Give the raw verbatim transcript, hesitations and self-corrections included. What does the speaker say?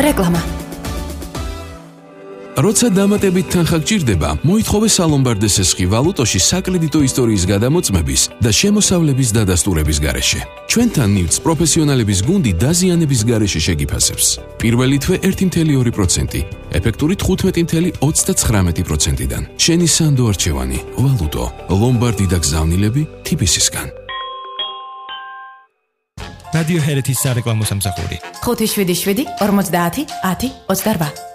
რეკლამა. როცა დამატებით თანხა გჭირდება, მოითხოვე სალომბარდეს ესხი ვალუტოში საკრედიტო ისტორიის გადამოწმების და შემოსავლების დადასტურების გარეშე. ჩვენთან ნივთს პროფესიონალების გუნდი დაზიანების გარეშე შეგიფასებს. პირველი თვე ერთი კoma ორი პროცენტი, ეფექტური თხუთმეტი კoma ოცდაცხრამეტი პროცენტიდან. შენი სანდო არჩევანი, ვალუტო, ლომბარდი და გზავნილები თიბისისგან. რადიო ჰერეთის სარეკლამო სამსახური. ხუთი შვიდი შვიდი ორმოცდაათი ათი ოცდაორბა